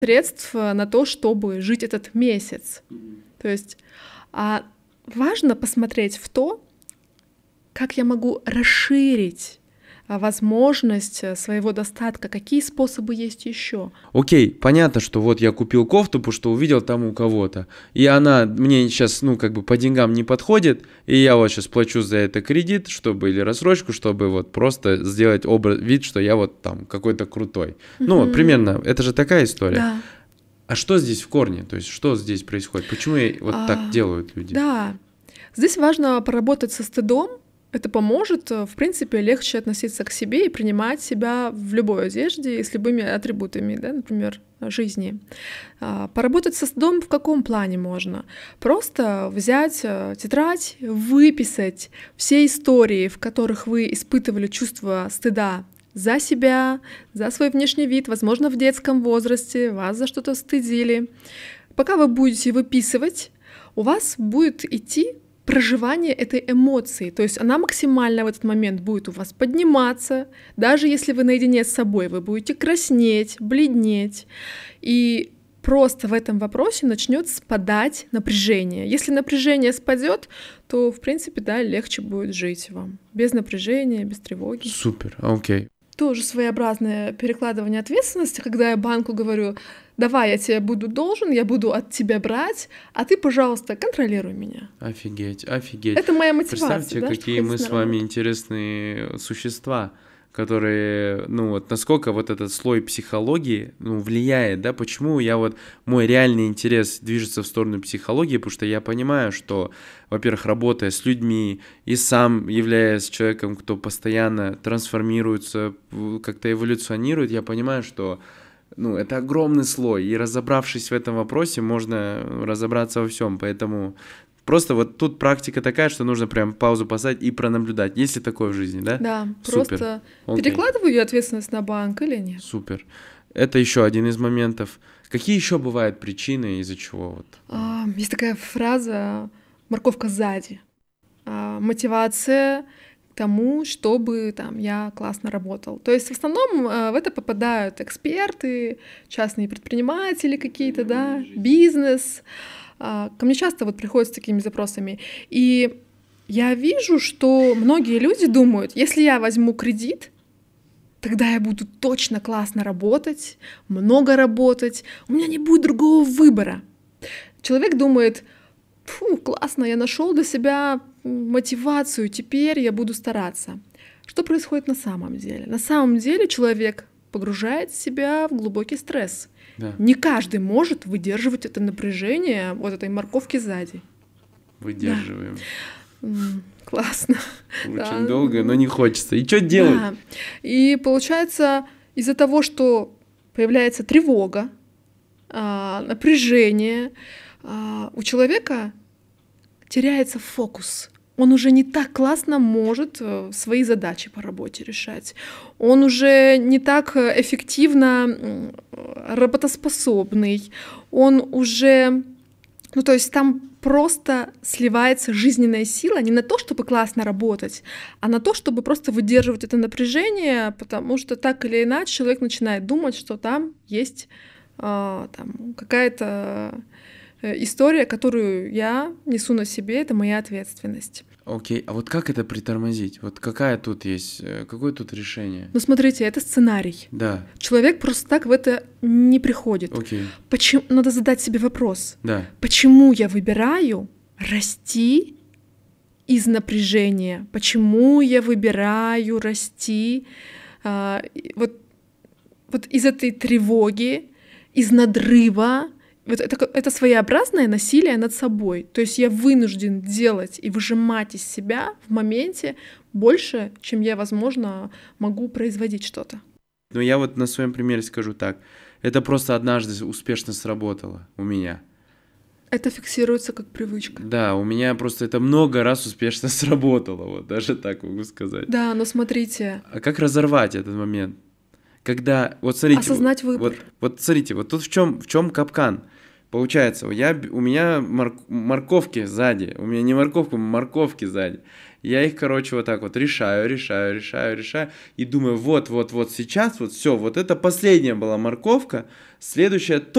средств на то, чтобы жить этот месяц. То есть важно посмотреть в то, как я могу расширить возможность своего достатка, какие способы есть еще. Окей, понятно, что вот я купил кофту, потому что увидел там у кого-то, и она мне сейчас, по деньгам не подходит, и я вот сейчас плачу за это кредит, или рассрочку, чтобы вот просто сделать вид, что я вот там какой-то крутой. Примерно, это же такая история. Да. А что здесь в корне? То есть, что здесь происходит? Почему вот так делают люди? Да, здесь важно поработать со стыдом. Это поможет, в принципе, легче относиться к себе и принимать себя в любой одежде и с любыми атрибутами, да, например, жизни. Поработать со стыдом в каком плане можно? Просто взять тетрадь, выписать все истории, в которых вы испытывали чувство стыда за себя, за свой внешний вид, возможно, в детском возрасте, вас за что-то стыдили. Пока вы будете выписывать, у вас будет идти проживание этой эмоции, то есть она максимально в этот момент будет у вас подниматься, даже если вы наедине с собой, вы будете краснеть, бледнеть, и просто в этом вопросе начнет спадать напряжение. Если напряжение спадет, то, в принципе, да, легче будет жить вам, без напряжения, без тревоги. Супер, окей. Тоже своеобразное перекладывание ответственности, когда я банку говорю: давай, я тебе буду должен, я буду от тебя брать, а ты, пожалуйста, контролируй меня. Офигеть. Это моя мотивация. Представьте, какие мы с вами интересные существа, которые, насколько вот этот слой психологии, влияет, да, почему мой реальный интерес движется в сторону психологии, потому что я понимаю, что, во-первых, работая с людьми и сам являясь человеком, кто постоянно трансформируется, как-то эволюционирует, я понимаю, что это огромный слой, и разобравшись в этом вопросе, можно разобраться во всем, поэтому просто вот тут практика такая, что нужно прям паузу поставить и пронаблюдать. Есть ли такое в жизни, да? Да, Супер. Просто перекладываю я ответственность на банк или нет? Супер. Это еще один из моментов. Какие еще бывают причины, из-за чего? Есть такая фраза «морковка сзади». Мотивация к тому, чтобы я классно работал. То есть в основном в это попадают эксперты, частные предприниматели какие-то, да, бизнес. Ко мне часто приходят с такими запросами. И я вижу, что многие люди думают, если я возьму кредит, тогда я буду точно классно работать, много работать, у меня не будет другого выбора. Человек думает: классно, я нашел для себя мотивацию, теперь я буду стараться. Что происходит на самом деле? На самом деле человек погружает себя в глубокий стресс. Да. Не каждый может выдерживать это напряжение вот этой морковки сзади. Выдерживаем. Да. Классно. Очень долго, но не хочется. И что делать? Да. И получается, из-за того, что появляется тревога, напряжение, у человека теряется фокус. Он уже не так классно может свои задачи по работе решать. Он уже не так эффективно работоспособный. Он уже... то есть там просто сливается жизненная сила не на то, чтобы классно работать, а на то, чтобы просто выдерживать это напряжение, потому что так или иначе человек начинает думать, что там есть какая-то история, которую я несу на себе, это моя ответственность. Окей, а вот как это притормозить? Вот какое тут решение? Смотрите, это сценарий. Да. Человек просто так в это не приходит. Окей. Почему? Надо задать себе вопрос. Да. Почему я выбираю расти из напряжения? Почему я выбираю расти вот из этой тревоги, из надрыва? Это своеобразное насилие над собой. То есть я вынужден делать и выжимать из себя в моменте больше, чем я, возможно, могу производить что-то. Я на своем примере скажу так. Это просто однажды успешно сработало у меня. Это фиксируется как привычка. Да, у меня просто это много раз успешно сработало. Даже так могу сказать. Да, но смотрите. А как разорвать этот момент? Когда, смотрите, осознать выбор. Смотрите, тут в чем капкан? Получается, у меня морковки сзади, у меня не морковка, морковки сзади. Я их, вот так решаю, и думаю, вот сейчас, все, это последняя была морковка, следующая